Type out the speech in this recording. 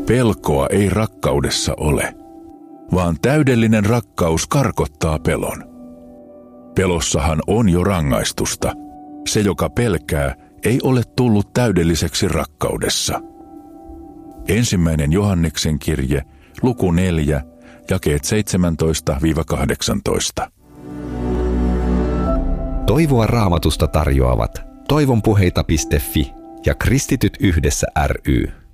Pelkoa ei rakkaudessa ole, vaan täydellinen rakkaus karkottaa pelon. Pelossahan on jo rangaistusta. Se, joka pelkää, ei ole tullut täydelliseksi rakkaudessa. 1. Johanneksen kirje, luku 4, jakeet 17-18. Toivoa Raamatusta tarjoavat toivonpuheita.fi ja Kristityt yhdessä ry.